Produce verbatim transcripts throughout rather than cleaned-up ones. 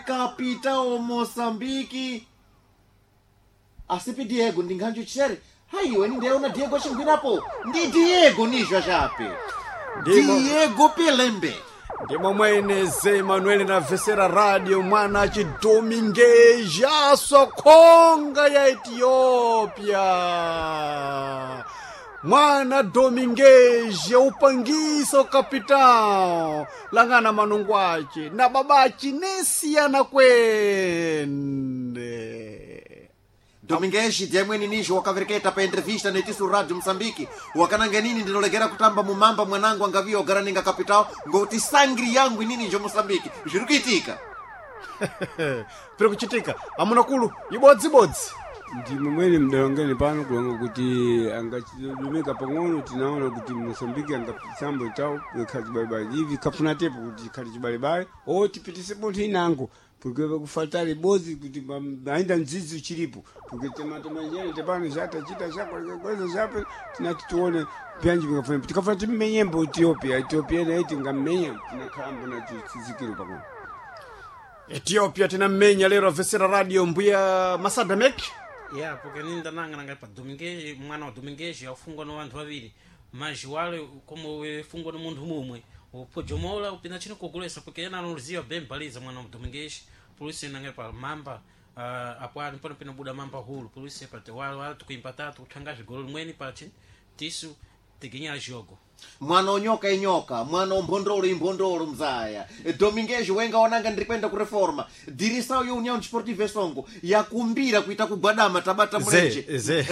Capitão Moçambique. Asipi Diego ndinganjo chere. Haiwe nindeona Diego chingwinapo. Ndi Diego nisho chape. Diego Pelembe. Ndimo mwene Zé Manuel na Vesera Radio mwana chi Domingues Sokonga ya Ethiopia. Mwana Domingues ya upangiso kapitao langana manungwachi na babachi nesia na kwende. Domingues diamweni nisho wakavereketa pa entrevista na Tisu Radio Msambiki wakananga nini ndinolegera kutamba mumamba mwanangu angavio garaninga kapitao ngoti sangri yangu nini njo Msambiki zvirukiitika. Pero kuchitika amuna kulu ibodzi-bodzi. Ndimo mwene mdalongeni pano kulonga kuti angachilumika pang'ono tinaona kuti Mosambiki angapisambo chao kazi balibali hivi kafuna tepo kuti kali chibalibali o tipitise bonti inango porque kufatali bozi kuti ainda nzizi uchilipo porque tomato manjene tepano zata chita chako kweza zape tinatuone byanji bingafuna tikafuna timenyembo Ethiopia Ethiopia na eti ngamenya tinakamba na tizikiro pang'ono. Ethiopia tinamenya lero Vesera Radio mbuya Masademek. Yeah, porque ninda nanga nanga pa Domingues, mwana wa Domingues afungwa no vantu vaviri. Mas wale como fungwa no mundo mumwe. O pojomola upina chino kugulesa porque ena anulizia bem baliza mwana wa Domingues. Por isso nanga pa mamba uh, apwa pano pina buda mamba hulu. Por isso pa te wale wale tukuimpatar tukutangaje golo mweni pa chin. Tisu tiginya jogo. Mwana onyoka inyoka, mwana ombondolo imbondolo mzaya. Domingues wenga wananga ndirikwenda kureforma. Dirisao yo União Desportiva Songo yakumbira kuita kugwadama tabata mrenje. Ze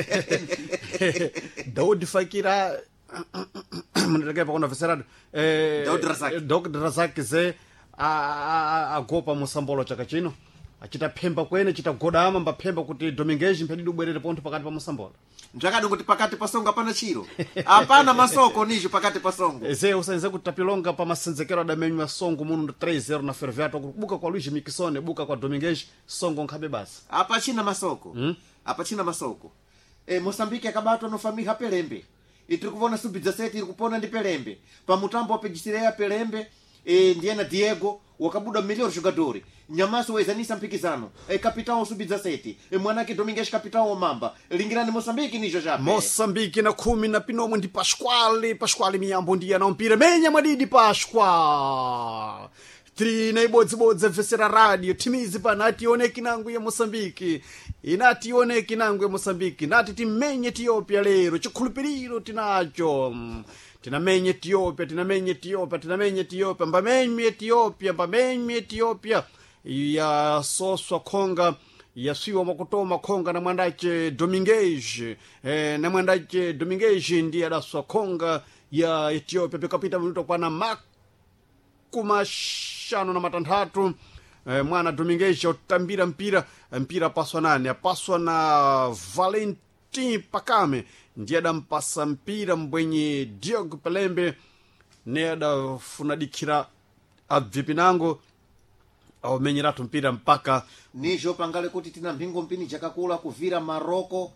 ze. Daudi Fakira mnataka pa kuna Vesera eh Daudi Razak. Daudi Razak ze a agopa musambolo chakachino. Achita phemba kwene chita godama mbaphemba kuti Domingues mpedi ubwerere ponto pakati pa musambolo. Njakado kuti pakati pasongo hapana chiro. Hapana masoko nisho pakati pasongo. Eze usenze kutapilonga pa masenzekero da menyu masongo mundo três zero na Ferroviário kubuka kwa Luiz Mikisone buka kwa Domingues songo nkabe basi. Hapa china masoko. Hmm? Hapa china masoko. E Moçambique akabatwa no família Pelembe. E tiri kuvona sub dezessete iri kupona ndi Pelembe. Pa mutambo wapejisireya Pelembe e ndiena Diego wakabuda melhor jogador. Nyamaso wezanisa mpikizano. E capitão sub dezessete. E mwanake Domingues capitão Mamba. Lingirani Moçambique nijo jape. Moçambique na kumi na pinomwe ndi Pasquale, Pasquale miyambo ndiya na mpira menya mwadidi Pasquale. Trina ibodzi-bodzi Vesera Radio timizi pana ationeki nangu ya Moçambique. Inati ioneki nangu ya Moçambique. Nati timenye Ethiopia lero chikhulupiriro tinacho. Tinamenye Ethiopia, tinamenye Ethiopia, tinamenye Ethiopia, mbamenye Ethiopia, mbamenye Ethiopia. Ya soswa konga ya siwa makutoma konga na mwandache Domingues eh, na mwandache Domingues ndiye adaswa konga ya Ethiopia pikapita minuto kwa na makumashano na matandatu eh, mwana Domingues utambira mpira mpira paswa nani apaswa na Valentin Pakame ndiye adampasa mpira mbwenye Diego Pelembe ne adafunadikira abvipinango au menyeratu mpira mpaka nijo pangale kuti tina mpingo mpini jakakula kuvira Maroko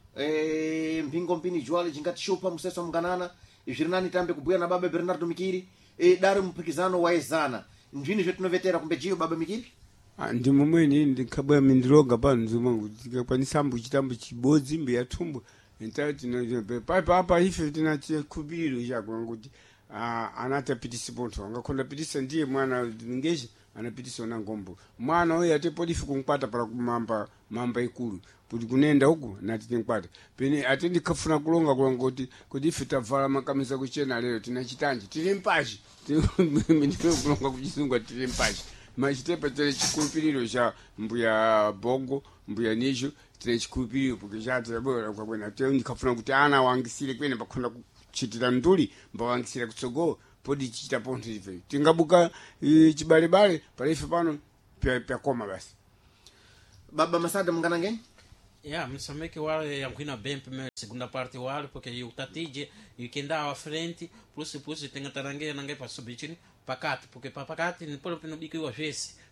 e mpingo mpini jwali jingati shupa museso mganana izvirinani tambe kubuya na baba Bernardo Mikiri e dari mpikizano wa ezana njini je tinovetera kumbe jiyo baba Mikiri. Ah ndimo mwene ndikabwa mindiroga pano nzumangu tikapanisambu chitambo chibodzi mbe yathumbu entati no papa hapa ife tinachikubiro chako kuti ah anatapitisa ponto ngakonda pitisa ndiye mwana Domingues anapitisa na ngombo mwana oyo atepodifu kunkwata para kumamba mamba ikulu kuti kunenda huko nati tinkwata pene atendi kafuna kulonga kulonga kuti kuti ife tavala makamisa kuchena lero tinachitanje tili mpachi mimi kulonga kuchisunga tili mpachi machitepa tele chikulupiriro cha mbuya Bongo mbuya Nijo tele chikulupiriro porque já trabalha kwa bwana tendi kafuna kuti ana wangisire kwene bakunda kuchitira nduli mbawangisire kutsogo podi chita ponto ife tingabuka e, chibalebale palife pano pya pya koma basi baba Masada mnganangeni. Yeah, Moçambique wale yankuina bem primeira segunda parte wale porque o Tatije e quem dá à frente plus plus tem a tarangue nangue para subir pakati porque pakati ni polo pino biki wa vesi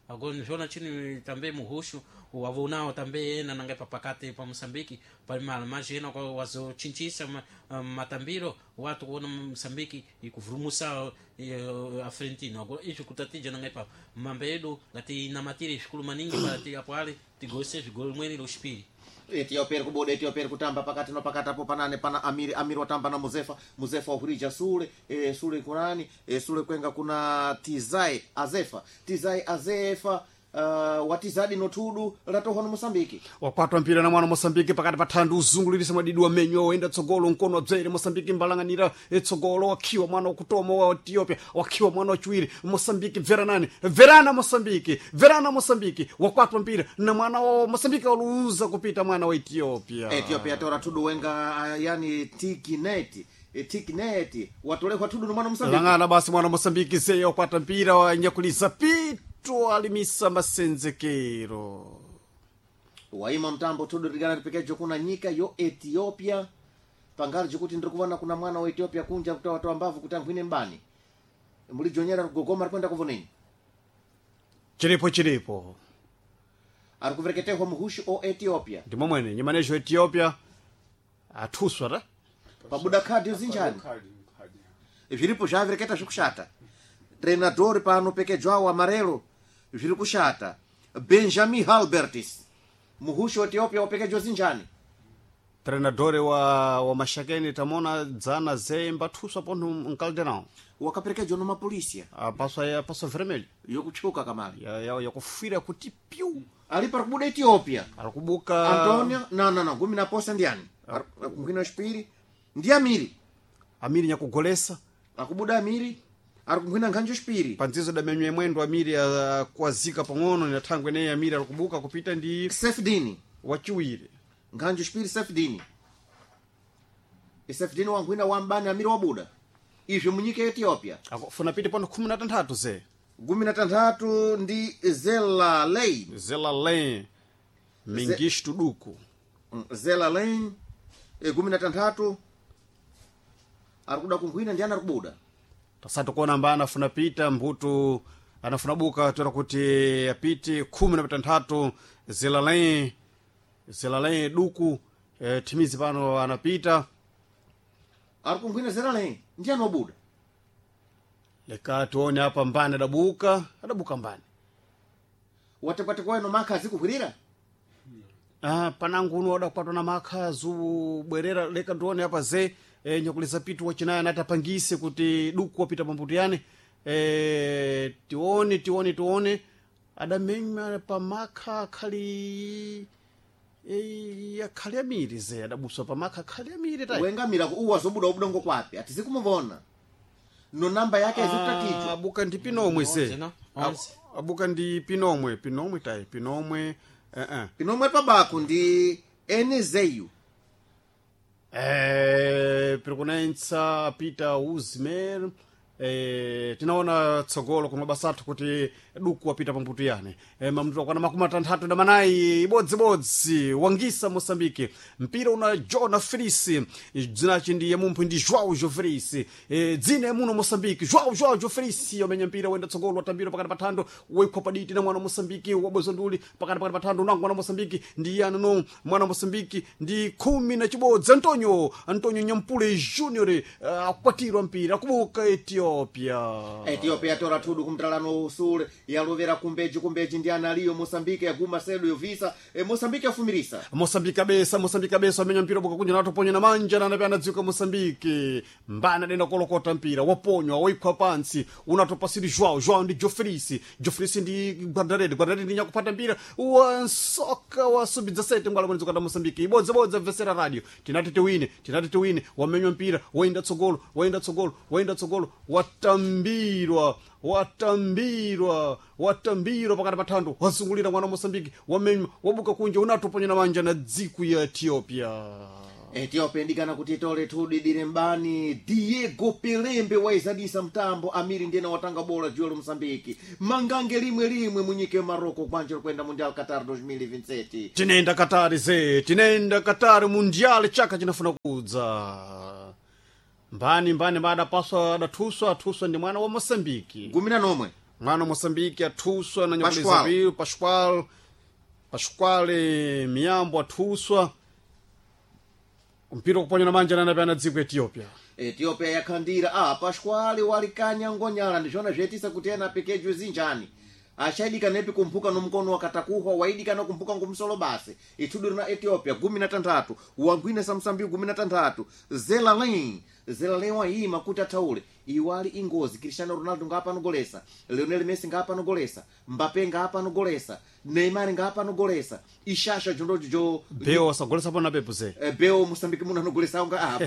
agora nizona chini também muhushu wavunao também ena nangai papakate pa Moçambique palimala majena kwa wazo chinchisa matambiro watu kuona Moçambique ikuvurumusa afrentino agora icho kutatija nangai pa mambedo ngati na matiri shukulu maningi pati apo ali tigose vigol mweni lo spiri Ethiopia kuboda Ethiopia kutamba pakati no pakati apo panane pana amiri amiri watamba na Muzefa Muzefa uhurija sule e, sule kunani e, sule kwenga kuna Tizai Azefa Tizai Azefa uh, watizadi notudu latoho no Moçambique wakwatwa mpira na mwana Moçambique pakati pathandu uzungulirisa madidi wa menyo oenda tsogolo nkono wabzere Moçambique mbalanganira etsogolo wakiwa mwana wakutoma wa Ethiopia wakiwa mwana wachiwiri Moçambique veranani verana Moçambique verana Moçambique wakwatwa mpira na mwana wa Moçambique waluza kupita mwana wa Ethiopia Ethiopia tora tudu wenga uh, yani tikineti tikineti watolekwa tudu no mwana Moçambique langana basi mwana Moçambique seyo wakwata mpira wa nyakulisa pito alimisa masenzekero waima mtambo tudu rigana ripekejo kuna nyika yo Ethiopia pangari jikuti ndikuvona kuna mwana wa Ethiopia kunja kutoa watu ambavu kutangwine mbani mulijonyera gogoma kwenda kuvoneni chiripo chiripo arikuvereketeho muhushi o Ethiopia ndimo mwene nyimanejo Ethiopia athuswa ra pabuda kadi uzinjani viripo zvavireketa zvikushata treinador pano pekejwawo amarelo zviri kushata Benjamin Halbertis muhushi wa Ethiopia wapekejo zinjani treinador wa wa mashakeni tamona dzana zemba thuswa ponto mkalderão wakaperekejo no mapolisia apaswa ya paswa vermelho yokuchuka kamali ya ya, ya kufira kuti piu ali para kubuda Ethiopia alikubuka Antonio na na na gumi na posa ndiani kumhina spiri ndi amiri amiri nyakugolesa akubuda amiri arikumhina nganjo spiri panzizo da menyo mwendo amiri kwazika pang'ono na thangwe ne amiri alikubuka kupita ndi Sefdini wachiwire nganjo spiri Sefdini Sefdini wangwina wambani amiri wabuda izvi munyika Ethiopia akufuna pite pano kumi na tandatu ze gumi na tandatu ndi Zela Lane Zela Lane Mengistu Ze... Duku Zela Lane e gumi na tandatu arikuda kungwina ndi ana arikubuda tasatu kona mbana anafuna pita mbutu anafuna buka tora kuti apite kumi na tandatu Zela Lane Zela Lane Duku e, timizi pano anapita arikungwina Zela Lane ndi ana obuda leka tuone hapa mbane adabuka adabuka mbane watekwate kweno makazi kuhwirira ah panangu uno adakwatwa na makazu bwerera leka tuone hapa ze e, nyakulisa pitu wachinaya natapangise kuti duku wapita pambuto yani e, tione tione tione adamenya pamaka khali e, akhali amiri ze adabuswa pamaka khali amiri tai wengamira uwa zobuda ubudongo kwapi atizikumuvona no namba yake ezikutatichwa abuka ndi pinomwe ze abuka ndi pinomwe pinomwe tai pinomwe eh eh pinomwe pabako ndi Enezeyu eh perkunensa Peter Uzmer eh tinaona tsogolo kwa mabasatu kuti duku wapita pambuto yani eh mamtu kwa makumi atandatu na manayi ibodzi bodzi wangisa Moçambique mpira una Jona Frisi dzina chindi ya mumphu ndi João Jofrisi eh dzina ya muno Moçambique João João Jofrisi yomenya mpira wenda tsogolo watambiro pakati patando wekhopa diti na mwana Moçambique wabozonduli pakati pakati patando nangu mwana Moçambique ndi yana no mwana Moçambique ndi kumi na chibodzi Antonio Antonio Nyampule Junior akwatirwa uh, mpira kubuka Ethiopia Ethiopia tora tudu kumtalano usule yalovera kumbeji kumbeji ndi analiyo Moçambique yaguma sedo yovisa e Moçambique yafumirisa Moçambique kabisa Moçambique kabisa amenya mpira buka kunja nato ponya na manja na napana dziko Moçambique mbana dena kolokota mpira waponywa waikwa pansi unatopasiri João João ndi Jofrisi Jofrisi ndi Guardarede Guardarede ndi nyakupata mpira wa soka wa subidza sete ngala mwenzo kada Moçambique ibodza bodza vesera radio tinati tiwine tinati tiwine wamenywa mpira waenda tsogolo waenda tsogolo waenda tsogolo watambirwa watambirwa watambirwa pakati patando wazungulira mwana Moçambique wamenywa wabuka kunja unatoponya na manja na dziku ya Ethiopia Ethiopia ndikana kuti tole tudi dire mbani Diego Pelembe waizadisa mtambo amiri ndiye na watanga bola juelo Moçambique mangange limwe limwe munyike Maroko kwanje kwenda Mundial Qatar dois mil e vinte e sete tinenda Qatar ze tinenda Qatar Mundial chaka chinafuna kudza mbani mbani baada paswa datuswa tuswa ndi mwana wa Moçambique gumi na nomwe mwana Mosambiki athuswa na nyakuliza Pascual. bill Pascual Pascual Miyambo athuswa mpira kuponywa na manja na napana dziko Ethiopia. Ethiopia yakhandira ah Pascual walikanya ngonyala ndizvona zvetisa kuti ena pekejo zinjani achaidika nepi kumpuka nomkono wakatakuhwa waidika na kumpuka ngumsolo basi ituduru na Ethiopia kumi na tandatu wangwine Samsambi kumi na tandatu Zelalin Zelalin waima kuti ataule iwali ingozi Cristiano Ronaldo ngapa anogolesa Lionel Messi ngapa anogolesa Mbappe ngapa anogolesa Neymar ngapa anogolesa ishasha jondojo jo Beo wasagolesa pona pepo ze e, Beo Mosambiki muna anogolesa nga apa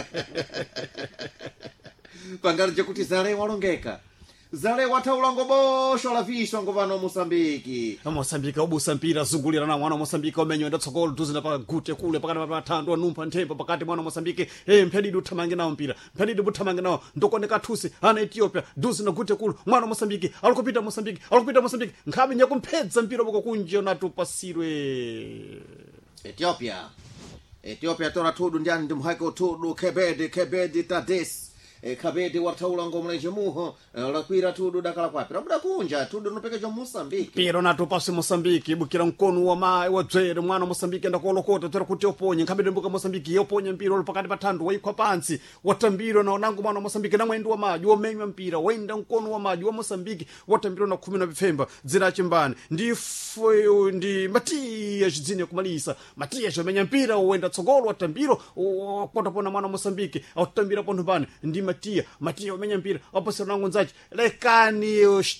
pangalo kuti Zale walongeka Zale wataula ngobosho la viswa ngovano Mosambiki. Mosambiki obusa mpira zungulira na mwana Mosambiki omenyo enda tsogolo tuzina pa gute kule pakati pa tando numpa ntempa pakati mwana Mosambiki eh mphedidi uthamange nawo mpira mphedidi uthamange nawo ndokoneka thusi ana Ethiopia duzina gute kule mwana Mosambiki alikupita Mosambiki alikupita Mosambiki nkhabe nyako mpedza mpira boko kunje natupasirwe Ethiopia Ethiopia tora tudu ndiani ndimhako tudu Kebede Kebede Tades e Kabede wataula ngomleje muho lakwira tudu dakala kwapi rabuda kunja tudu nopekejo Mosambiki piro natupasi Mosambiki bukira mkono wa mai wa dzere mwana Mosambiki ndakolokota tora kuti oponye nkhabe mbuka Mosambiki yoponye mpira uli pakati patando waikwa pansi watambiro na onango mwana Mosambiki na mwendo wa maji womenywa mpira wenda mkono wa maji wa Mosambiki watambiro na kumi na vifemba dzira chimbani ndi foyo ndi Matia chidzine kumalisa Matia chomenya mpira wenda tsogolo watambiro wakota pona mwana Mosambiki atambira pondo pano ndi Matia Matia umenya mpira opasira nangu nzachi lekani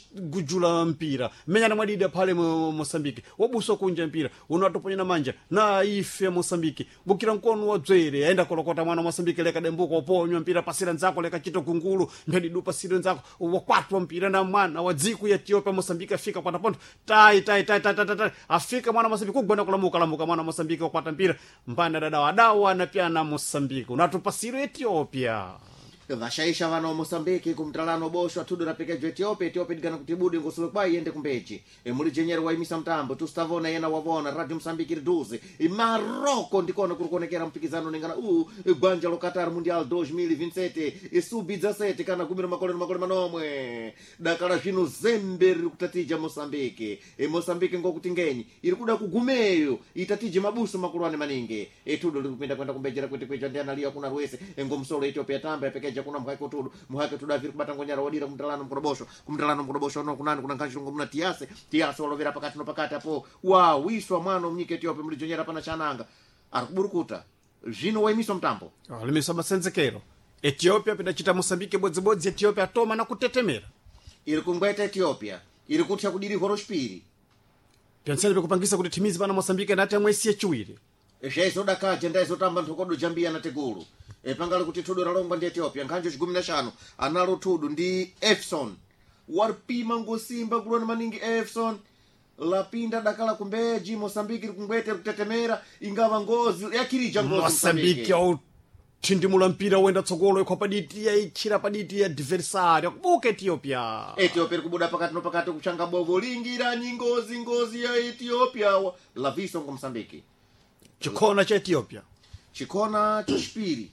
gujula mpira menya na madida pale Mosambiki wabuso kunja mpira unatoponya na manja na ife Mosambiki bukira mkono wa dzere aenda kolokota mwana Mosambiki leka dembuko oponywa mpira pasira nzako leka chito kungulu mbedi dupa sira nzako wakwatwa mpira na mwana wa dziko ya Ethiopia Mosambiki afika kwa taponto tai tai tai tai tai afika mwana Mosambiki kugona kulamuka lamuka mwana Mosambiki wakwata mpira mpanda dada wadawa na pia na Mosambiki unatupasira Ethiopia vashaisha vano Mosambiki kumtalano bosho atudu na pekejo Ethiopia Ethiopia digana kutibudi ngosolo kwa yende kumbechi e muli jenyero wa imisa mtambo tustavona yena wavona radio Mosambiki riduze e Maroko ndikona kurukonekera mpikizano ningana u e gwanja lo Qatar Mundial dois mil e vinte e sete e sub dezessete kana kumira makole makole manomwe dakala zvino zembe riri kutatija Mosambiki e Mosambiki ngokutingeni iri kuda kugumeyo itatije mabuso makulwane maninge e tudu riri kupinda kwenda kumbejera kwete kweja ndiana liya kuna ruwese e ngomsolo Ethiopia tamba pekeja kuna mhaiko tudu mhaiko tudu aviri kubata ngonyara wadira kumtalano mkodobosho kumtalano mkodobosho no kunani kuna nkanchirungo muna tiase tiase walovera pakati no pakati apo wa wiswa mwana mnyike Ethiopia muli jonyera pana chananga arikuburukuta zvino waimiswa mtambo alimisa masenzekero Ethiopia pidachita Mosambiki bodzibodzi Ethiopia toma na kutetemera iri kungweta Ethiopia iri kutya kudiri horo shpiri Piansele bekupangisa kuti timizi pana Mosambiki ndati amwesi chiwiri zvaizoda kaje ndaizotamba ntokodo jambia na tegulu e pangalo kuti tudu ralongwa ndi Ethiopia nkhanjo chigumi na shanu analo tudu ndi Efson warpima ngosimba kulona maningi Efson lapinda dakala kumbeji Mosambiki kungwete kutetemera ingava ngozi yakirija ngozi Mosambiki au tindimula mpira wenda tsogolo ikwa paditi ya ichira paditi ya adversario kubuka Ethiopia Ethiopia kubuda pakati no pakati kuchanga bovo lingira ngozi ngozi ya Ethiopia la viso ngo Mosambiki chikona cha Ethiopia chikona choshpiri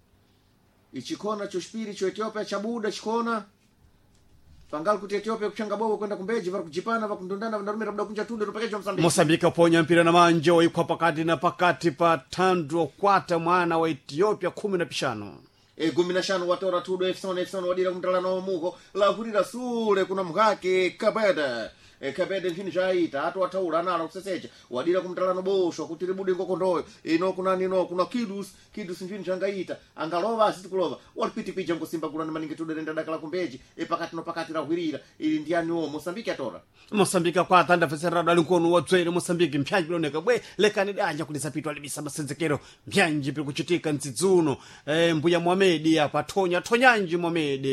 ichikona choshpiri cho Ethiopia chabuda chikona pangal kuti Ethiopia kuchanga bobo kwenda kumbeji vari kujipana vakundondana vanarumira kuda kunja tunde rupekejo Mosambiki Mosambiki aponya mpira na manje waikwa pakati na pakati pa tando kwata mwana wa Ethiopia kumi na pishano e gumi na shanu watora tudo Efson Efson wadira kumtalano muho lahurira sule kuna mhake Kabeda e Kabeda nchini chaita atu wataula nalo kusesecha wadira kumtalano bosho kuti ribude ngokondoyo ino kuna nino kuna Kidus Kidus nchini changaita angalova asiti kulova walipiti pija ngosimba kulana maningi tudo renda dakala kumbeji e pakati no pakati rahurira ili ndiani o Mosambiki atora Mosambiki kwata ndafesera dali nkono wadzwere Mosambiki mpyanji biloneka bwe lekani danja kulisa pitwa libisa masenzekero mpyanji pili kuchitika nzidzuno e, mbuya Mohamed apa tonya tonyanji Mohamed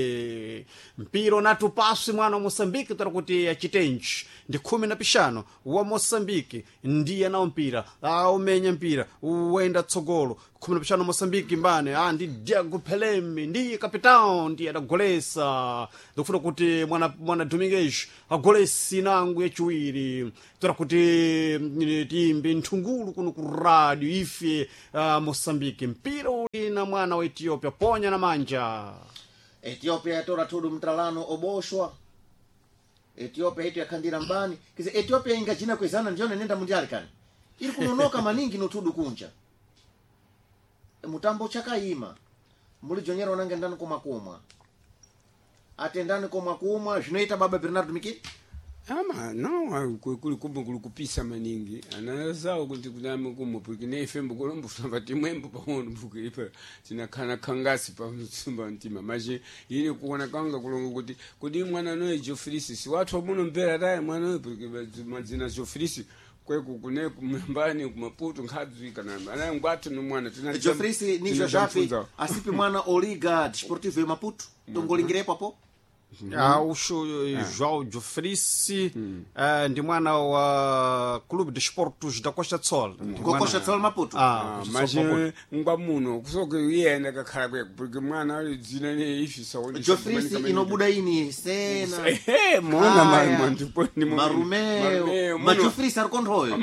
mpiro natupasi mwana wa Mosambiki tara kuti achitenji ndi kumi na pishano wa Mosambiki ndiye nao mpira aumenya mpira uenda tsogolo kumi na pishano Mosambiki mbane ah ndi Diego Pelemi ndiye kapitao ndiye adagolesa ndikufuna kuti mwana mwana Domingues agolesi nangu yachiwiri tora kuti timbe nthungulu kuno ku radio ife uh, Mosambiki mpira uli na mwana wa Ethiopia ponya na manja Ethiopia yatora tudu mtalano oboshwa Ethiopia itu yakhandira mbani kize Ethiopia ingachina kwezana njone nenda mundiali kani ili kunonoka maningi notudu kunja e, mutambo chakaima muli jonyera onange ndani koma koma atendani koma koma zvinoita baba Bernardo Mikili ama no kuli kumbu kuli kupisa maningi anazao kuti kuname kumo porque ne fembo kolombo famba timwembo pamono porque ipa tinakana kangasi pa msumba ntima maji ili kuona kanga kulongo kuti kudi mwana noe Jofrisi si watu muno mbera dai mwana noe porque mazina Jofrisi kweku kune kumambani kumaputo nkadzwika na ana ngwatu no mwana tina Jofrisi nijo jafi asipi mwana Oliga Desportivo de Maputo tongolingire papo Ah, usho João Jofrisi eh, ndi mwana wa Clube de Esportes da Costa do Sol. Costa do Sol Maputo. Ah, mas ngwa muno kusoke yenda kakhala kwe porque mwana ali dzina ne ifi sawo. Jofrisi inobuda ini sena. Eh, mona mama ndipo ni Marumeo. Ma Jofrisi arkontroyo.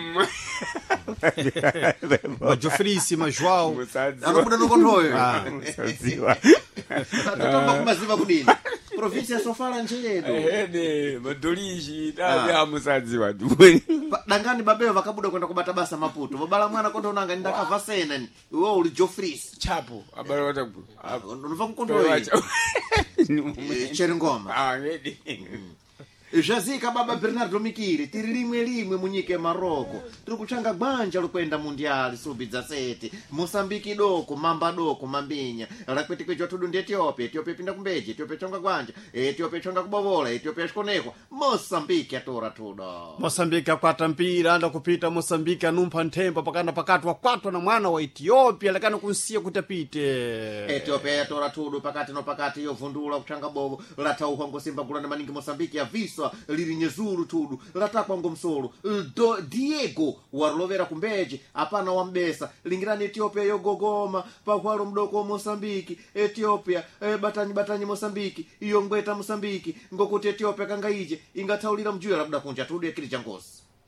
Ma Jofrisi ma João. Anobuda no kontroyo. Ah, saziwa. Tatamba kumaziva kudini. Província só fala ncheredo. Ede, madoliji, tabe Ah. amusadziwa tu. Ba- dangani babeo vakabuda kwenda kubata basa Maputo babala mwana kondo unanga ndakava sena ni iwe uli Jofrisi Chapo, abale watabu. unova kukontroyo cheri ngoma Ah, ede. zvazika baba Bernardo Mikili tiri limwe limwe munyika Maroko tiri kuchanga gwanja lukwenda mundiali subi dzasete Mosambiki doko mamba doko mambinya rakweti kwejo tudu ndi Ethiopia Ethiopia pinda kumbeje Ethiopia chonga gwanja Ethiopia chonga kubovola Ethiopia shikoneko Mosambiki atora tudo Moçambique akwata mpira anda kupita Moçambique anumpha nthemba pakana pakati wakwatwa na mwana wa Ethiopia lekana kunsiya kuti apite. Ethiopia yatora tudo pakati no pakati yovundula kuchanga bovo latauka ngosimba kulana maningi Mosambiki yaviswa liri nyezuru tudu latakwa ngomsolo Do, Diego warovera kumbeje apana wambesa lingirani Ethiopia yogogoma pakwalo mdoko wa Mosambiki Ethiopia eh, batanyi batanyi Mosambiki iyo ngweta Mosambiki ngokuti Ethiopia kangaije ingathaulira mjuya labda kunja tudu yakili changosi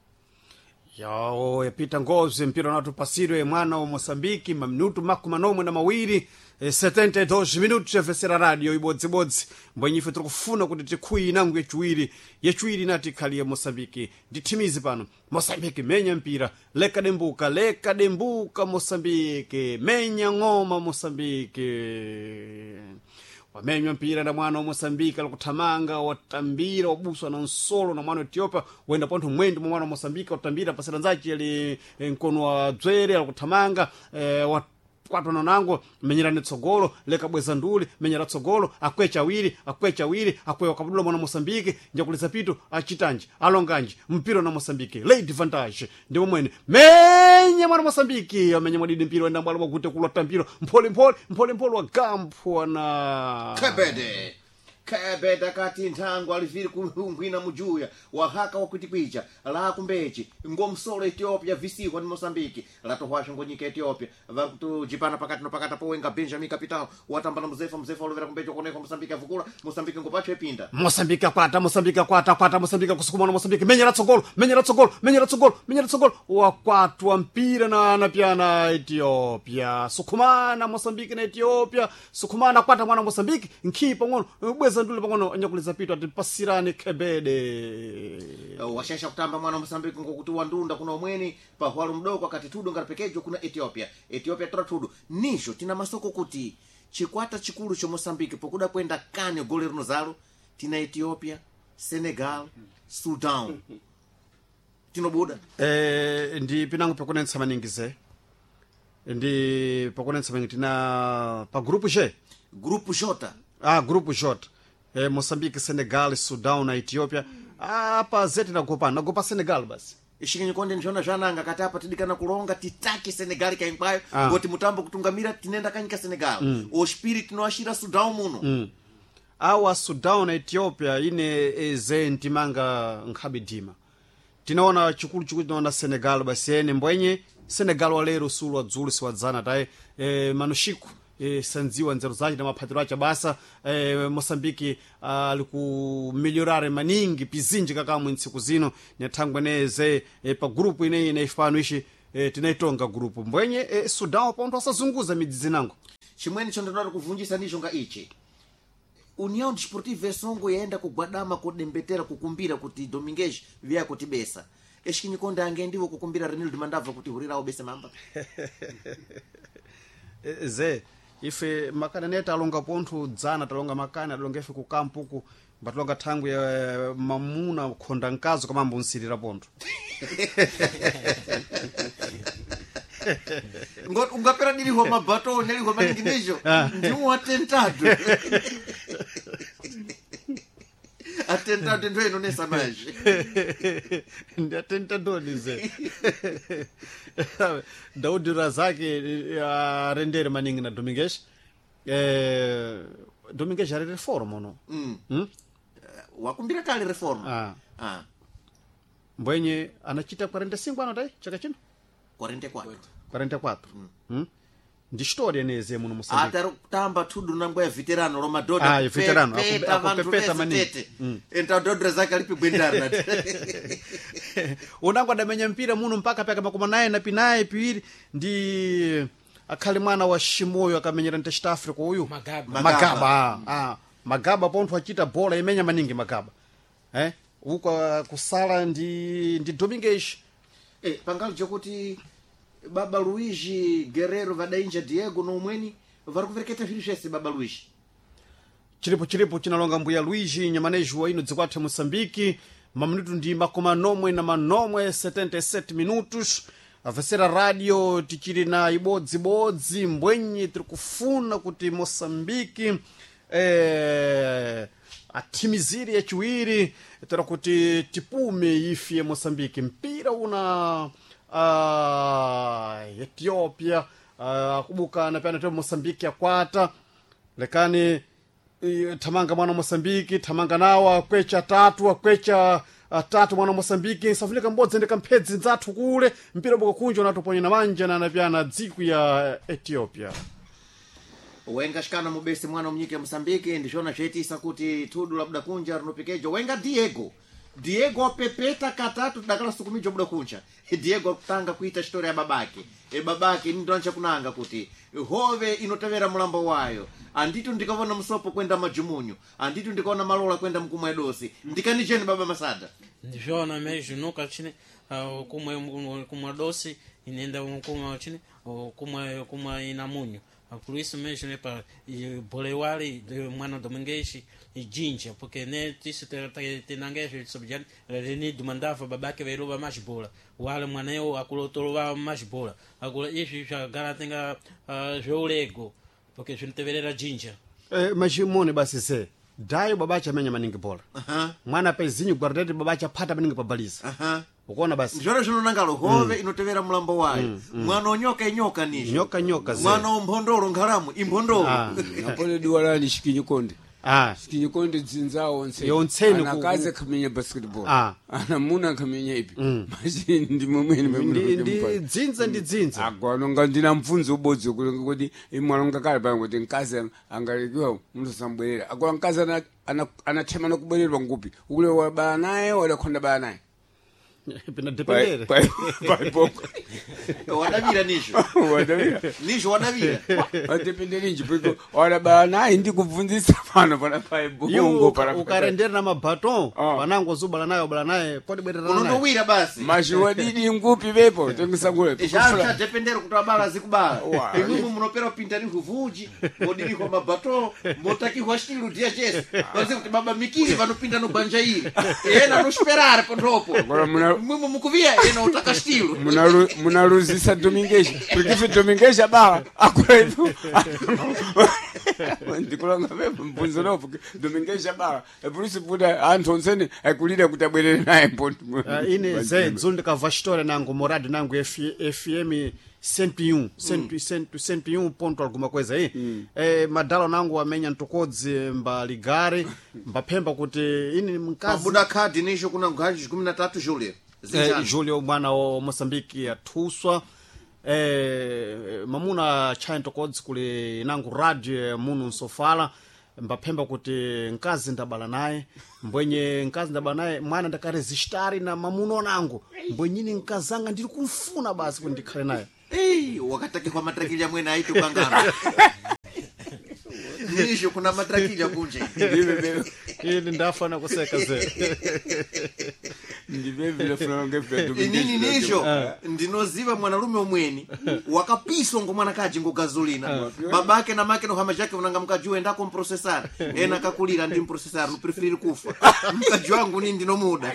Yao yapita ngozi mpira natu pasiro mwana wa Moçambique mamnutu makumi manomwe na mawiri eh, setenta e dois minutos efesera radio ibodzibodzi mbwenyife tiri kufuna kuti tikhuyi inango yechiwiri yechiwiri nati khali ya Moçambique ndithimizi pano Moçambique menya mpira leka dembuka leka dembuka Moçambique menya ng'oma Moçambique wamenywa mpira na mwana wa Moçambique alikuthamanga watambira wabuswa na nsolo na mwana wa Ethiopia wenda pontho mwendo mwa mwana wa Moçambique watambira pasera nzachi ali nkono wa dzwere alikuthamanga eh, wat kwatwa nanango menyerani tsogolo leka bweza nduli menyera tsogolo akwecha awiri akwecha awiri akwewa kabudula mwana Moçambique njakulisa pito achitanji alonganji mpira na Moçambique late advantage ndipo mwene menya mwana Moçambique amenya mwadidi mpira wenda mbalo wakute kulota mpira mpole mpole mpole mpole wa gampo na Kebede Kebede kati nthango aliviri kuhungwina mujuya wahaka wakutikwicha la kumbechi ngomsolo Ethiopia visikwa ni Mosambiki latohwasha ngonyika Ethiopia vakutujipana pakati no pakati powenga Benjamin Capital watambana muzefa muzefa olovera kumbechi koneko Mosambiki avukula Mosambiki ngopacho epinda Moçambique akwata Moçambique akwata akwata Moçambique kusukuma na Moçambique menyera tsogolo menyera tsogolo menyera tsogolo menyera tsogolo wakwatwa mpira na na piana Ethiopia sukumana Moçambique na Ethiopia sukumana kwata mwana Moçambique nkhipa ngono bweza ndule pang'ono anyakuliza pito ati pasirani Kebede washasha kutamba mwana Mosambiki ngokuti wandunda kuna omweni pahwalo mdoko akati tudo ngalipekejo kuna Ethiopia Ethiopia tora tudo nisho tina masoko kuti chikwata chikulu cho Mosambiki pokuda kwenda kane gole rino zalo tina Ethiopia Senegal Sudan tinobuda eh ndi pinango pekunensa maningize ndi pekunensa maningi tina pa grupo G grupo J ah grupo J eh, Moçambique Senegal Sudan na Ethiopia ah pa zeti na gopa na gopa Senegal basi ishikinyi konde njona jananga kati apa tidikana kulonga titaki Senegal kaimbayo Ah. ngoti mutambo kutungamira tinenda kanyika Senegal mm. o spirit no ashira Sudan muno mm. awa Sudan na Ethiopia ine ezenti manga nkhabidima tinaona chikulu chikulu tinaona Senegal basi ene mbwenye Senegal walero sulu wadzulu siwadzana tae e, manushiku e, sanziwa nzeru zachi na maphatiro acha basa e, Moçambique ali ku miliorare maningi pizinji kakamwe ntsiku zino nyathangweneze e, pa grupu ine ine ifano ishi e, tinaitonga grupu mbwenye e, Sudan pontho asazunguza midzi zinango chimweni cho ndinoti kuvunjisa nisho nga ichi União Desportiva ya Songo yaenda kugwadama kudembetera kukumbira kuti Domingues vya kuti besa eshikini konda angendiwo kukumbira Renildo Mandava kuti hurira obese mamba. Ze ife makana neta alonga pontu dzana talonga makana talonga ife ku kampu ku batalonga thangu ya mamuna khonda nkazo kama mbonsirira pontu. Ngot ungapera dili ho mabato neli ho maninginejo ndiwo atentado. Atentado ndo inonesa maji. Ndi atentado nize. Daudi Razaki ya rendere maningi na Domingues. Eh Domingues ya reforma no. Mm. Hmm? Wakumbira kale reforma. Ah. Ah. Mbwenye anachita quarenta e cinco ano dai chaka chino? quarenta e quatro. quarenta e quatro. Mm. Hmm? Ndi história neze muno Moçambique. Atari kutamba tudo nango ya veterano Roma Dodo. Ah, veterano. Peta vantu Akupepeta mani. Enta Dodo Razaki alipi gwendana. Unango adamenya mpira muno mpaka peka makoma naye na pinaye piwiri ndi akhali mwana wa Shimoyo akamenyera ntachita Africa uyu Magaba. Magaba. Ah, Magaba ponto achita bola imenya maningi Magaba. Eh? Uko kusala ndi ndi Domingues. Eh, pangalo chokuti Baba Luigi Guerrero vadainja Diego no mweni vari kuvereketa zviri zvese Baba Luigi. Chilipo chilipo chinalonga mbuya Luigi nyamaneji wa ino dzikwathe Moçambique maminutu ndi makoma nomwe na manomwe setenta e sete minutos avesera radio tichiri na ibodzi bodzi mbwenye tiri kufuna kuti Moçambique eh atimiziri ya chiwiri tera kuti tipume ifye Moçambique mpira una uh, Ethiopia uh, kubuka na pia na Moçambique yakwata lekani uh, tamanga mwana Moçambique tamanga nawa kwecha tatu akwecha uh, tatu mwana Moçambique safulika mbodzi ndeka mpedzi nzathu kule mpira boko kunjo natuponya na manja na pia na dziku ya Ethiopia. Wenga shikana mubesi mwana mnyike Moçambique ndishona chetisa kuti tudu labda kunja rinopikejo wenga Diego Diego pepeta katatu dakala sukumijo buda kunja Diego kutanga kuita historia ya babake e babake ndo ancha kunanga kuti hove inotevera mulambo wayo anditu ndikavona msopo kwenda majumunyu anditu ndikaona malola kwenda mkumwa edosi ndikanijeni baba Masada ndishona meju nuka chine uh, kumwe kumwa dosi inenda kumwa chine uh, kumwa kumwa inamunyu por isso mesmo né para bolewali mwana Domingues e Jinja porque né isso tem tem nanguejo sobre Renildo Mandava babake veruba mais bola wale mwaneo akulotolwa mais bola agora isso já garantenga jogo porque a gente deveria Jinja eh majimone basi se dayo babacha amenya maningi bola aha mwana pezinyu guardete babacha pata maningi pabaliza aha ukoona basi njoro zino nangalo hove mm. inotevera mulambo wayo mm, mm. mwana onyoka inyoka nisho nyoka nyoka ze mwana ombondoro ngaramu imbondoro ah napole duwala ni shikinyi konde ah shikinyi konde dzinzawo onse yonseni ana kaze kamenya basketball ah ana muna kamenya ipi mm. maji ndi momwe ndi ndi dzinza ndi dzinza agwano ngandina mfunzo ubodzi kuti imwana ngakale pa kuti nkaze angalikiwa muntu sambwerera agwa nkaze ana anathema nokubwererwa ngupi ukule wabala naye wala khonda bala naye pina dependere pai pai pouco wadavira nisho wadavira nisho wadavira dependere nje porque ora bana ndi kubvunzisa pano pana pai bongo para ukarendera na mabaton panango zubala nayo bala naye podi bwerera naye unondowira basi maji wadidi ngupi bepo tengisangule ejaka dependere kutabala zikubala imwe munopera pinda ni huvuji modili kwa mabaton motaki hwastilu dia jesu basi kuti baba mikiri vanopinda no banja hili ena no esperar pondopo mumwe mukuvia ena utaka stilu munaluzisa Domingues porque fe Domingues abala akora ipo ndikulanga bepo mpunzo no porque Domingues abala e por isso puda antonsene akulira kutabwerera naye mponto ine ze dzonde ka vashitora nango morado nango F M cento e um cento e um ponto alguma coisa aí mm. eh madalo nango amenya ntokodzi mbaligare mbapemba kuti ini mkazi buda kadi nisho kuna ngaji kumi na tatu Julio eh, Julio mwana wa Moçambique athuswa eh mamuna cha ntokodzi kule nango radio muno nsofala mbapemba kuti nkazi ndabala naye mbwenye nkazi ndabala naye mwana ndakarezistari na mamuno nango mbwenyini nkazanga ndiri kumfuna basi kuti ndikhale naye eh wakataki kwa matrakili ya mwena aitu kangana nisho kuna matrakija kunje ili ndafana kuseka ze ndive vile fulani ngepe inini nisho ndinoziva mwanalume umweni wakapiso ngomwana kaji ngogazolina babake na make no hama yake unanga mkajua endako mprocessor ena kakulira ndi mprocessor no prefer kufa mkajua wangu ni ndino muda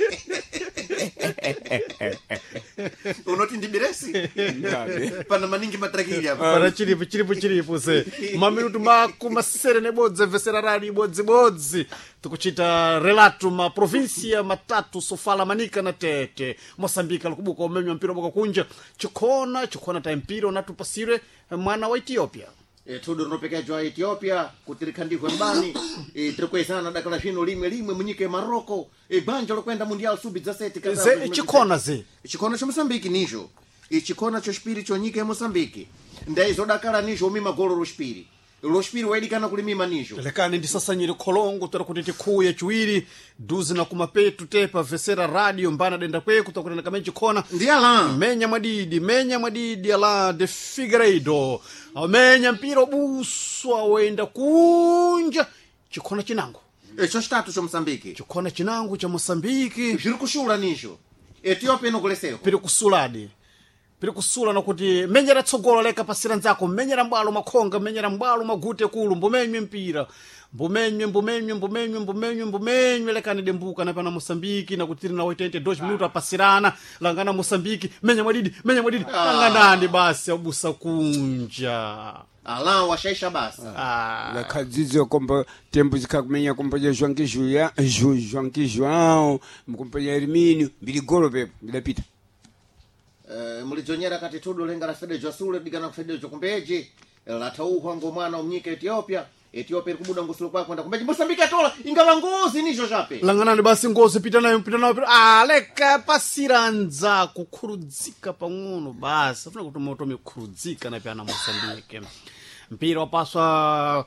unoti ndibiresi pana maningi matrakija hapa para chiripo chiripo chiripo se maminutu maku masere nebodze vesera radi bodzi bodzi tukuchita relato ma provincia matatu Sofala Manika na Tete Mosambika lukubuka umenywa mpira boka kunja chikona chikona ta mpira natupasire mwana wa Ethiopia e tudo no pekejo Ethiopia kutirikandikwa mbani e trikwesana dakala shino limwe limwe munyike Maroko e banja lokwenda mundial sub dezasete kaza ze chikona ze chikona cha Mosambiki nisho e chikona cha spiri chonyike Mosambiki ndaizo dakala nisho mima golo ro spiri lo spiri waidikana kulimima nisho lekani ndisasanyire kolongo tara kuti tikuye chiwiri duzi na kumapetu tepa vesera radio mbana denda kwe kutakutana kamenji kona ndiala menya madidi menya madidi ala de Figueiredo amenya mpira buswa wenda kunja chikona chinango echo statu cha Mosambiki chikona chinango cha Mosambiki zviri kushula nisho Ethiopia inokuleseko piri kusuladi piri kusula nokuti menyera tsogolo leka pasira nzako menyera mbwalo makhonga menyera mbwalo magute kulu mbumenywe mpira mbumenywe mbumenywe mbumenywe mbumenywe mbumenywe lekani dembuka na pana Mosambiki na kutiri na oitenta e dois minutos apasirana langana Mosambiki menya madidi menya madidi ah. Langanani basi abusa kunja ala washaisha basi ah la kadzizo komba tempo zikakumenya kompa João João João João mkompa Hermínio biligolo pepo bidapita Uh, mulizonyera kati tudo lenga la fede josule digana fede jokumbeji la tauhwa ngomwana umnyika Ethiopia Ethiopia kubuda ngusulo kwa kwenda kumbeji Mosambiki atola ingala ngozi nisho chape langanani basi ngozi pita nayo pita nayo ah leka pasiranza kukurudzika pang'ono basi afuna kuti moto mikurudzika na pia na Mosambiki mpira wapaswa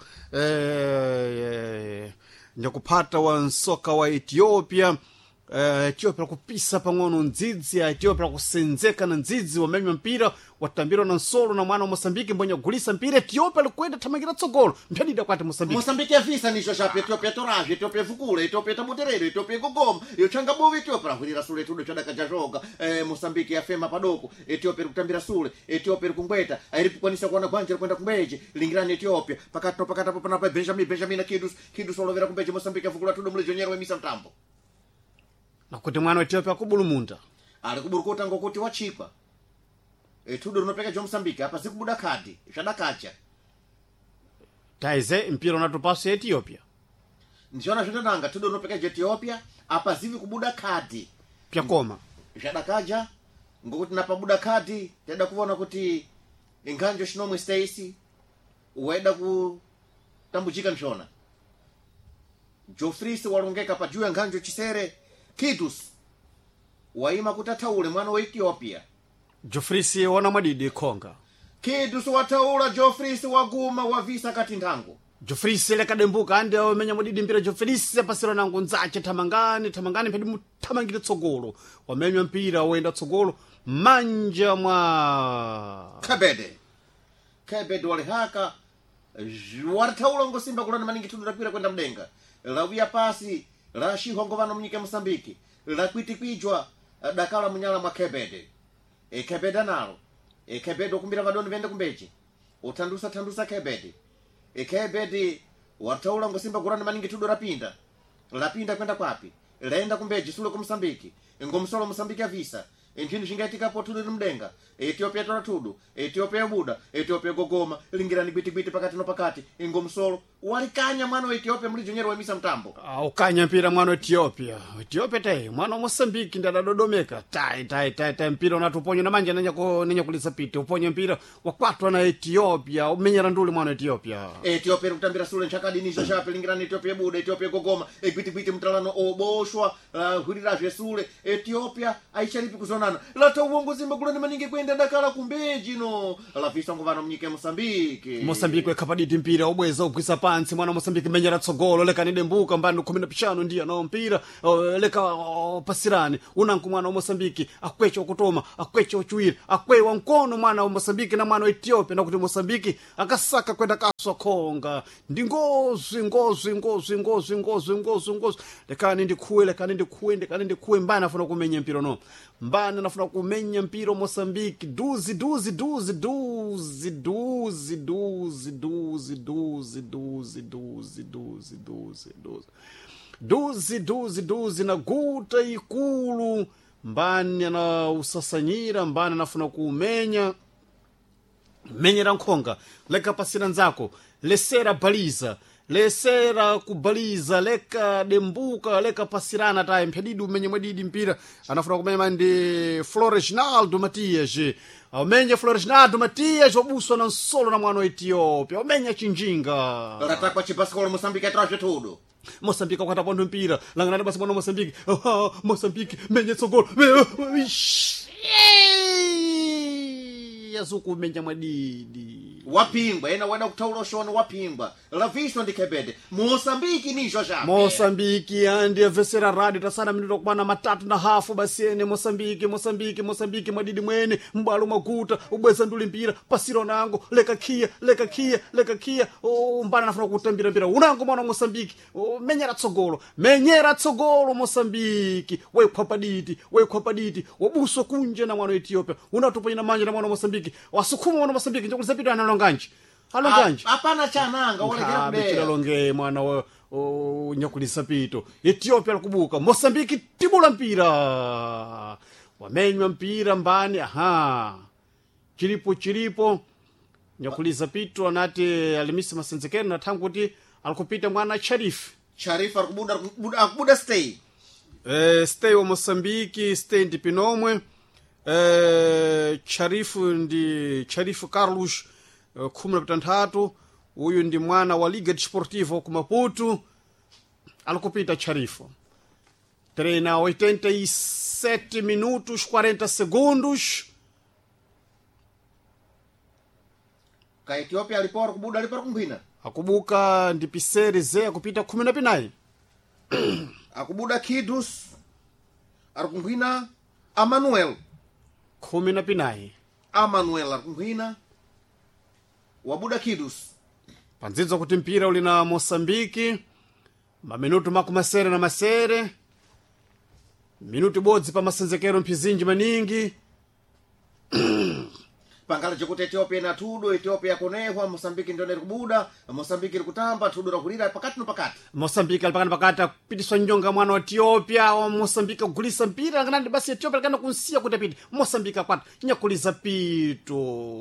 eh ndakupata wa nsoka wa Ethiopia Uh, Ethiopia kupisa pang'ono ndzidzi ya Ethiopia kusenzeka na ndzidzi wamenywa mpira watambiro na nsolo na mwana wa Mosambiki mbonya gulisa mpira Ethiopia likwenda tamangira tsogolo mphadida kwati Mosambiki Mosambiki afisa nisho chape Ethiopia toraje Ethiopia vukula Ethiopia tamuterero Ethiopia gogoma yochanga bovi Ethiopia hulira sule tudo chadaka jajoga eh, Mosambiki afema padoko Ethiopia kutambira sule Ethiopia kungweta airipukwanisa kuona kwanje kwenda kumbeje lingirani Ethiopia pakati pakati hapo pana Benjamin Benjamin Kidus Kidus olovera kumbeje Mosambiki avukula tudo mulizonyera wemisa mtambo na kuti mwana wa Ethiopia kubulumunda ali kuburukuta ngokuti wachikwa e tudo rinopeka jo Mosambiki apa sikubuda kadi shadakacha taize mpira unatopasa Ethiopia ndiona zvinodanga tudo rinopeka Ethiopia apa zivi kubuda kadi pya koma shadakaja ngokuti napabuda kadi teda kuona kuti inganjo shinomwe Stacy uweda ku tambuchika nshona Jofris walongeka pa juu ya nganjo chisere Kidus waima kutataule mwana wa Ethiopia Jofris wana madidi konga Kidus wataula Jofris waguma wavisa kati ndango Jofris leka dembuka ande wamenya madidi mpira Jofris pasiro nangu nzache tamangani tamangani mpedi mutamangire tsogolo wamenywa mpira wenda tsogolo manja mwa Kabede Kabede wale haka wataula ngosimba kulana maningi tudu rapira kwenda mdenga lawia pasi la shihongo vano mnyike Mosambiki la kwitikwijwa dakala munyala mwa Kebede e Kebede nalo e Kebede okumbira vadoni vende kumbeji utandusa tandusa Kebede e Kebede wataula ngosimba kurana maningi tudo rapinda lapinda kwenda kwapi laenda kumbeji sule ku Mosambiki ngomsolo Mosambiki avisa enchini shingatika po tudo mdenga Ethiopia tora tudo Ethiopia buda Ethiopia gogoma lingirani biti biti pakati no pakati ngomsolo walikanya mwana wa Ethiopia mlijonyero wemisa mtambo ah ukanya mpira mwana wa Ethiopia Ethiopia tai mwana wa Mosambiki ndadadodomeka tai tai tai tai mpira unatuponya na manja nenya ko nenya kulisa piti uponya mpira wakwatwa na Ethiopia umenyera nduli mwana wa Ethiopia Ethiopia kutambira sule nchakadi nisho shape lingirani Ethiopia buda Ethiopia gogoma e biti biti mtalano oboshwa uh, hurira jesule Ethiopia aicharipi kuzona kufanana lata uongozi mbagulani maningi kwenda dakala kumbeji no la visa nguvana mnyike Mosambiki Mosambiki wekhapaditi mpira ubweza ugwisa pansi mwana Mosambiki menyera tsogolo leka nidembuka mbani kumi na pishano ndiye no mpira uh, leka uh, pasirani unanku mwana wa Mosambiki akwecha okutoma akwecha ochuira akwewa mkono mwana wa Mosambiki na mwana wa Ethiopia na kuti Mosambiki akasaka kwenda kaswa konga ndi ngozi ngozi ngozi ngozi ngozi ngozi ngozi lekani ndikuwe lekani ndikuwe lekani ndikuwe mbani afuna kumenya mpira no mbani afuna kumenya mpira Mosambiki duzi duzi duzi duzi duzi duzi duzi duzi duzi duzi duzi duzi duzi duzi duzi duzi na guta ikulu mbani ana usasanyira mbani anafuna kumenya menyera nkhonga leka pasira nzako lesera baliza lesera kubaliza leka dembuka leka pasirana taye mphedidi umenye mwadidi mpira anafuna kumenya ndi Floresnaldo Matias amenye Floresnaldo Matias wabuswa na nsolo na mwana wa Ethiopia amenye chinjinga ratakwa chipasikolo Mosambiki atrashe tudo Mosambiki kwata pondo mpira langana basi mwana Mosambiki oh, Mosambiki menye tsogolo yazuku menya mwadidi wapingwa ena wena kutaula shona wapingwa lavisho ndikebede Mosambiki nisho shape Mosambiki andi avesera radio tasana minuto kwana matatu na hafu basiene Mosambiki Mosambiki Mosambiki mwadidi mwene mbalo maguta ubweza nduli mpira pasiro nango leka kia leka kia leka kia oh, mbana nafuna kutambira mpira unango mwana Mosambiki oh, menyera tsogolo menyera tsogolo Mosambiki we kwapaditi we kwapaditi wabuso kunje na mwana Ethiopia unatuponya na manje na mwana Mosambiki wasukuma mwana Mosambiki njokuliza pito analonganji alonganji hapana chananga walekera kubea longe mwana wa nyakulisa pito Ethiopia alikubuka Mosambiki tibula mpira wamenywa mpira mbani aha chilipo chilipo nyakulisa pito anati alimisi masenzekeni na tangu kuti alikupita mwana Sharif Sharif alikubuda alikubuda stay eh stay wa Mosambiki stay ndi pinomwe eh Sharifu ndi Sharifu Carlos uh, kumi na tatu huyu ndi mwana wa Liga Desportivo ku Maputo alikupita Sharifu treina oitenta e sete minutos quarenta segundos ka Ethiopia alipora kubuda alipora kumbina akubuka ndi piseri ze akupita kumi na pinayi akubuda Kidus akumbina Amanuel kumi na pinayi Amanuel akumbina wabuda Kidus panzidzo kuti mpira uli na Mosambiki maminutu makumasere na masere minutu bodzi pa masenzekero mphizinji maningi pangala chikuti Ethiopia na tudo Ethiopia konehwa Mosambiki ndio kubuda Mosambiki likutamba tudo na kulira pakati no pakati Mosambiki alipakana pakati apitiswa njonga mwana wa Ethiopia wa Mosambiki kugulisa mpira ngana basi Ethiopia kana kunsia kuti apiti Mosambiki akwata nyakuliza pito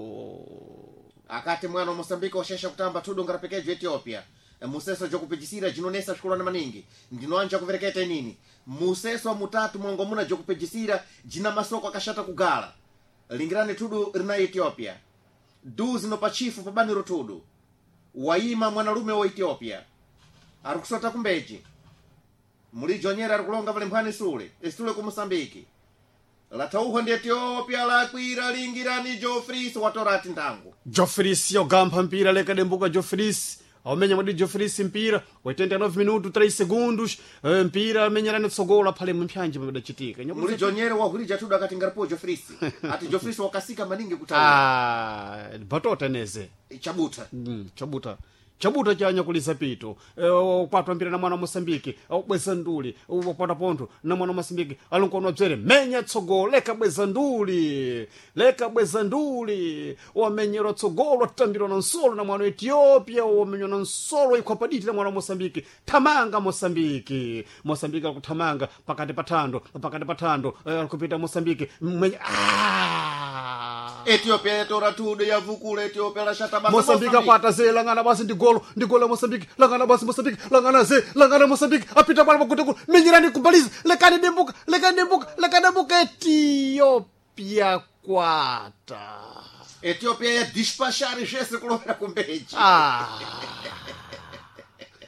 akati mwana wa Mosambiki oshesha kutamba tudo ngarapekeje Ethiopia museso jokupejisira jinonesa shikola na maningi ndinoanja kuvereketa nini museso mutatu mwongo muna jokupejisira jina masoko akashata kugala lingirane tudu rina Ethiopia duzi no pachifu pabani rotudu waima mwanalume wa Ethiopia arukusota kumbeji mulijonyera arukulonga vale mphani sule esule ku Mosambiki latauho ndi Ethiopia lakwira lingirani Jofris watorati ndangu Jofris yogampha mpira leka dembuka Jofris awamenya mwadi Jofris mpira oitenta e nove minutos três segundos mpira amenyerani tsogola phale mpyanji pamadachitika mulijonyera wahulija tudu akati ngarapo Jofris ati Jofris wakasika maningi kutawa ah batota neze chabuta mm, chabuta chabuta chanya kulisa pito e, kwatwa mpira na mwana Mosambiki bweza nduli upata ponto na mwana Mosambiki alonkono bzere menya tsogolo leka bweza nduli leka bweza nduli wamenyero tsogolo tambiro na nsolo na mwana Ethiopia wamenyo na nsolo ikwapaditi na mwana Mosambiki tamanga Mosambiki Mosambiki akutamanga pakati patando pakati patando alikupita Mosambiki menya ah Ethiopia tora tudo yavukula Ethiopia la shata basa Mosambiki kwata ze langana basi ndi golo ndi golo Mosambiki langana basi Mosambiki langana ze langana Mosambiki apita pala pakuti ku menyerani kubaliza lekani dembuka lekani dembuka lekani dembuka Ethiopia kwata Ethiopia ya despachar jese kulobera kumbeji ah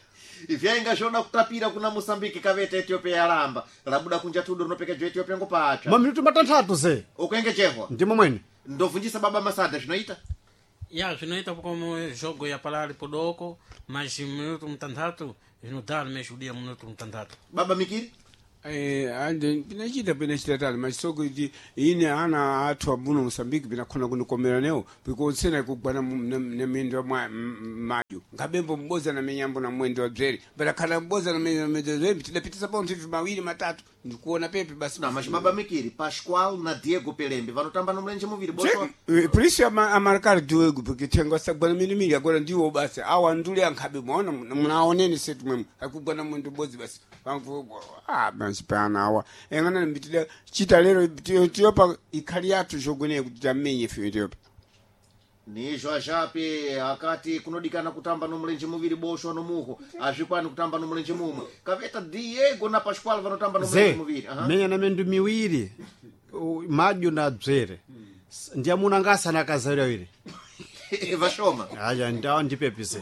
ivyainga zvoda kutapira kuna Mosambiki kaveta Ethiopia yalamba labuda kunja tudo rinopeka Ethiopia ngopacha maminuti matanthatu ze ukengejehwa ndimo mwene ndovunjisa baba Masada zvinoita ya zvinoita como jogo ya palali podoko mas minuto mtanthatu zvinodhana meshudia minuto mtanthatu baba Mikiri Eh, ande pinachita pinachita tali masoko kuti ine ana athu abuno Mosambiki pinakhona kunikomera neo pikonsena kugwana ne mindo mwa majo ngabembo mboza na menyambo na mwendo wa dzeri bala khala mboza na mwendo dzeri tidapitisa ponto hivi mawili matatu ndikuona pepe basi na mas baba Mikiri Pascoal na Diego Pelembe vanotamba no mlenje muviri boswa polisi amarikali Diego porque tengo sagwana minimiri agora ndiwo basi awa ndule ankhabe muona munaoneni setu mwemu akugwana mwendo bozi basi vangu ah banspana awa engana mbitida chita lero Ethiopia ikhali yathu zogwene kuti tamenye fe Ethiopia nizvo azvape akati kunodikana kutamba no mlenje muviri boswa no muho azvikwani kutamba no mlenje mumwe kaveta Diego na Pascoal vanotamba no mlenje muviri aha menya na mendu miwiri madyo na dzere ndiyamuna ngasana kazalira wire vashoma aya ndawa ndipepise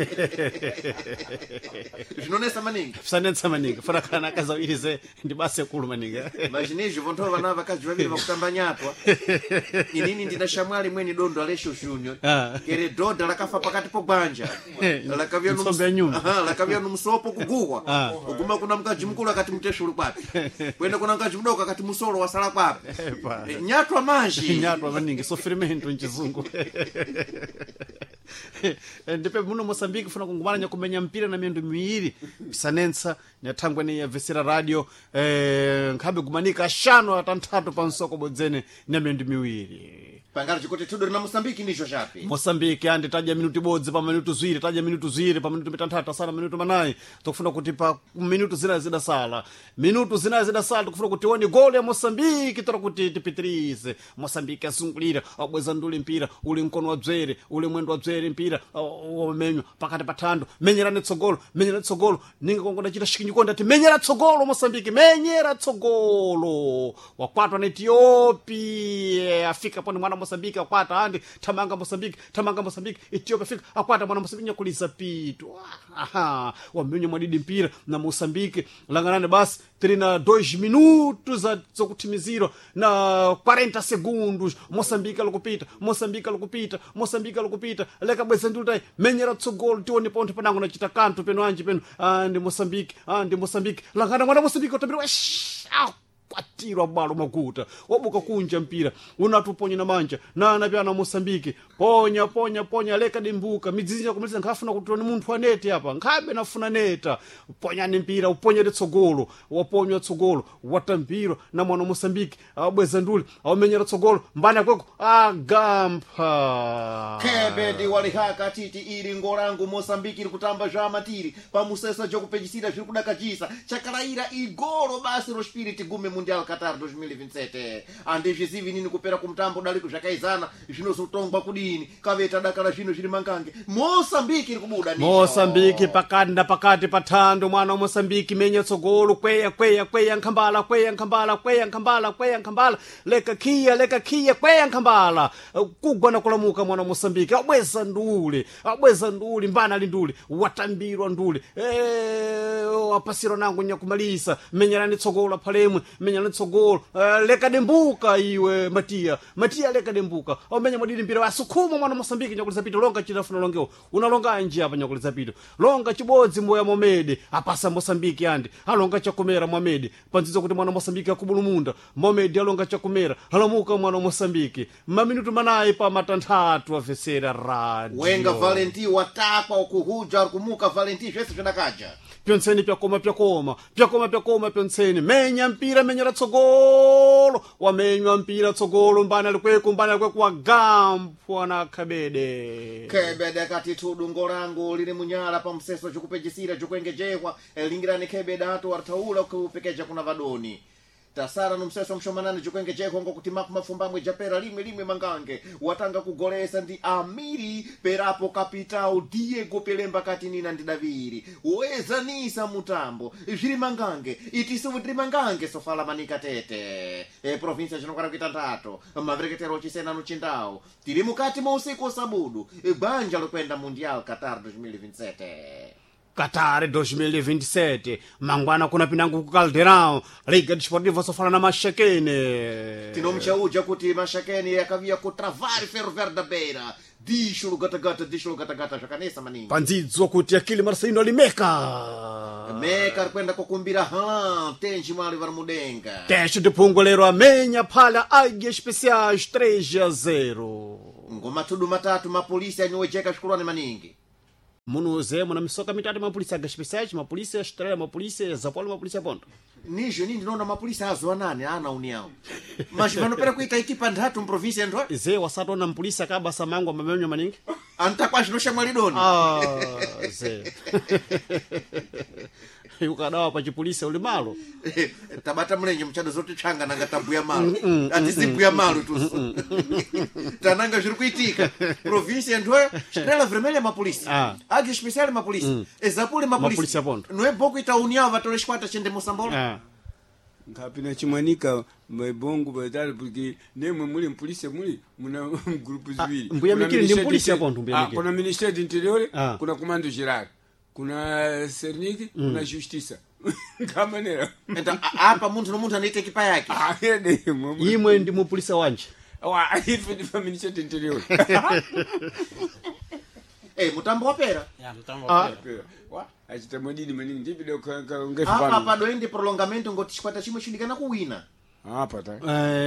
zvinonesa maningi zvisanetsa maningi fana kana kazawirize ndibase kulu maningi mazvinizvi vonto vana vakadzi vaviri vakutamba nyatwa inini ndina shamwali mweni dondo alesho junior kere dhodha lakafa pakati pogwanja lakavya lakavya nomusopo kuguhwa kuguma kuna mkaji mkulu akati muteshulu kwapi kwenda kuna mkaji mdoko akati musolo wasala kwapi nyatwa manji nyatwa maningi sofrimento nchizungu ndipe muno Mosambiki funa kungumana nyakumenya mpira na miendo miwiri bisanensa nyathangwe ne ya Vesera Radio eh nkhabe gumanika shano atanthatu pansoko bodzene na miendo miwiri pangala chikote tudo na Mosambiki ndicho chapi Mosambiki andi taja minuti bodzi pa minuti zwiri taja minuti zwiri pa minuti mitanthatu asala minuti manayi tokufuna kuti pa minuti zina zida sala minuti zina zida sala tokufuna kuti one gol ya Mosambiki tora kuti tipitirize Mosambiki asungulira abweza nduli mpira uli mkono wa dzere uli mwendo wa dzere mpira omenywa pakati pathando menyerane tsogolo menyera tsogolo ninga kongoda chita shikinyikonda ati menyera tsogolo Mosambiki menyera tsogolo wakwatwa na Ethiopia afika pone mwana Mosambiki akwata andi tamanga Mosambiki tamanga Mosambiki Ethiopia fika akwata mwana Mosambiki nyakulisa pitu aha wamenyo mwadidi mpira na Mosambiki langanane basi trina dois minutos za zokutimiziro na quarenta segundos Mosambiki alikupita Mosambiki alikupita Mosambiki alikupita leka bweza ndultai menyera tsogolo tione ponto panango na chita kanto peno anji peno andi Mosambiki andi Mosambiki langana mwana Mosambiki otambira wesh kwatirwa balo makuta wabuka kunja mpira unatuponya na manja na anapiana Mosambiki ponya ponya ponya leka dimbuka midzinya kumaliza ngafuna kutoni munthu anete hapa ngabe nafuna neta ponya ni mpira uponya tsogolo waponywa tsogolo watambiro na mwana Mosambiki abweza nduli aumenyera tsogolo mbana kweko agampa kebedi walihaka titi ili ngorangu Mosambiki iri kutamba zvamatiri pamusesa jokupejisira zviri kudakachisa chakalaira igoro basi ro spirit gume mundial Qatar dois mil e vinte e sete andizvizivi nini kupera kumtambo daliko zvakaizana zvinozotongwa kudini kaveta dakala zvino zviri mangange Mosambiki iri kubuda nisho Mosambiki pakanda pakati pathando mwana wa Mosambiki menye tsogolo kweya kweya kweya nkhambala kweya nkhambala kweya nkhambala kweya nkhambala leka kia leka kia kweya nkhambala kugwana kulamuka mwana wa Mosambiki abweza ndule abweza ndule mbana ali ndule watambirwa ndule eh apasiro nangu nyakumalisa menyerani tsogolo phalemwe menyerani tsogolo uh, leka dembuka iwe Matia Matia leka dembuka omenya mwadili mpira wasukuma mwana Mosambiki nyakuliza pito longa chitafuna longeo unalonga nje hapa nyakuliza pito longa chibodzi mboya Momede apasa Mosambiki andi alonga chakomera Momede panzizo kuti mwana Mosambiki akubulumunda Momede alonga chakomera halamuka mwana Mosambiki maminutu manayi pa matanthatu Vesera Radio wenga Valenti watakwa ukuhuja kumuka Valenti zvese zvinakaja pyonseni pyakoma pyakoma pyakoma pyakoma pyonseni menya mpira menyera tsogolo wamenywa mpira tsogolo mbana likweko mbana likweko wagampo na Kebede Kebede akati tudu ngorango lili munyala pa mseso chokupejisira chokwengejewa lingirani Kebede ato wartaula kupekeja kuna vadoni tasara numseso mshomanani jukwenge jeko ngo kuti maku mafumbamwe japera limwe limwe mangange watanga kugolesa ndi Amiri perapo kapitao Diego Pelemba kati nina ndi Daviri weza nisa mutambo zviri mangange itiso vutri mangange sofala manika tete e provincia chinokwana kuita ndato mavreketero chisena nuchindao tiri mukati mwa usiku sabudu e banja lokwenda mundial Qatar dois mil e vinte e sete Qatar dois mil e vinte e sete mangwana kuna pinango ku Caldeirão Liga Desportiva sofala na Machakene tinomchauja kuti Machakene yakavia kutravari Ferroviário da Beira dixulo gatagata dixulo gatagata jakanesa maningi pandzidzo kuti aquele Marcelino Alimeka meka arikwenda kukumbira ha tenji mali vari mudenga teste de pungolero amenya phala Águia Especiais três a zero ngoma tudu matatu mapolisi aniwejeka shukurani maningi munuze muna misoka mitatu mapulisi Águia Especiais mapulisi Estrela mapulisi Zapolo mapulisi Ponto nijo nini ndinoona mapolisi azoanani ana uniao mas vanopera kuita ekipa ndatu mprovinsia ndo ze wasatona mpulisi akaba samango mamenyo maningi anta kwashino shamwalidoni ah ze ukadawa pa chipulisi uli malo tabata mlenje mchado zote changa nanga tabuya malo ati sibuya malo tu tananga ziri kuitika provinsia ndo Estrela Vermelha mapolisi Ah. Águia Especial mapolisi Ezapule Mapulisi mapolisi Aponto. no é pouco ita uniao vatole squata chende Mosambola ah nkapina chimwanika maibongo badala porque nemwe muli mpolisi muli muna grupu ziwili Mbuya Kuna Mikili ndi Ministério mpolisi de- hapo, Mbuya Ah, Mikili. kuna Ministério do Interior Ah. kuna Comando Geral kuna Cernic kuna Justiça kamanera enta a- apa munthu no munthu anaita ekipa yake ah ene mwe imwe ndi mupulisi wanje wa ife ndi Ministério do Interior eh mutambo wapera ya mtambo Ah. kwera. wa achita madini maningi ndipide apa ngefano padoende prolongamento ngoti chikwata chimwe chidikana kuwina apa ta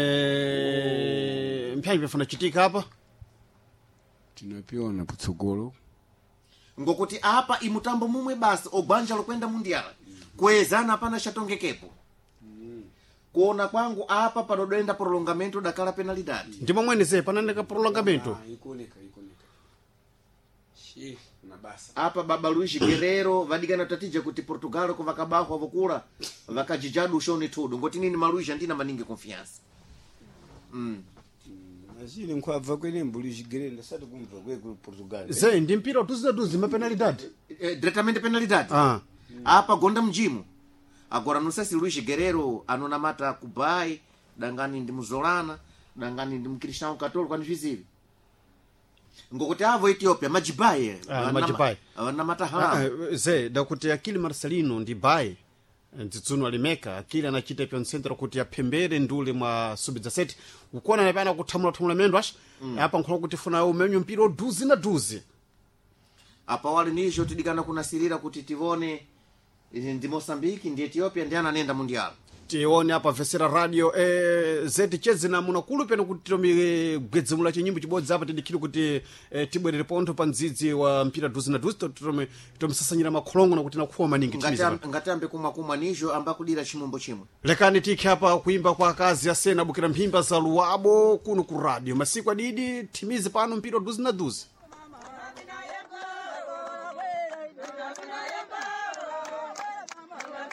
eh mpyanyi pafuna chitika apa tinapiona kutsogolo ngokuti apa imutambo mumwe basi ogwanja lokwenda mundiala kwezana apana chatongekepo kuona kwangu apa padodoenda prolongamento dakala penalidade ndimo mwene ze pananeka prolongamento Ah, ikoneka ikoneka shi na basa apa baba Luis Guerreiro vadikana tatija kuti Portugal ko vakabaho avokula vakajijadu ushoni tudo ngoti nini maluija ndina maningi confiança mm. azili nkwabva kwene mbuli jigerenda sati kumva kwe ku Portugal ze ndi mpira tuziza tuzi mapenalidade eh, diretamente penalidade ah apa gonda mjimu agora não sei se Luis Guerreiro anonamata kubai dangani ndi muzolana dangani ndi mcristiano católico anizvizivi ngokuti avo Ethiopia majibaye Ah, majibaye. anamata Ah, hala eh, ze dakuti akili Marcelino ndi bayi nditsuno alimeka akili anachita pion centro kuti apembere ndule mwa sub dezasete ukuona napana kuthamula thamula mendo asha apa nkhola kuti funa umenyo mpira oduzi na duzi apa wali nijo tidikana kunasirira kuti tivone eh, ndi Moçambique ndi Ethiopia ndi ananenda mundial tione apa vesera radio eh, zeti chezina muna kulu peno kuti tomi gwedzemula chinyimbo chibodzi apa tidikhile kuti eh, tibwerere pontho pa mdzidzi wa mpira duzi na duzi tomi tomisasanyira makhulongo na kuti nakhuwa maningi timizi pa. ngatambe kumwa kumwa nijo ambakudira chimombo chimwe lekani tikhe apa kuimba kwa akazi asena bukira mphimba za luwabo kuno ku radio masiku adidi timizi pano mpira duzi na duzi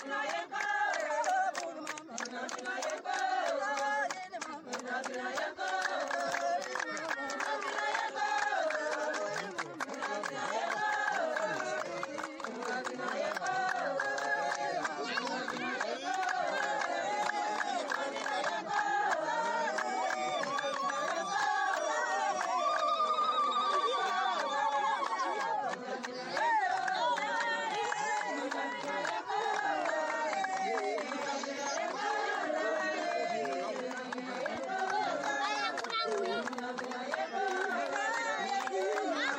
Yeah.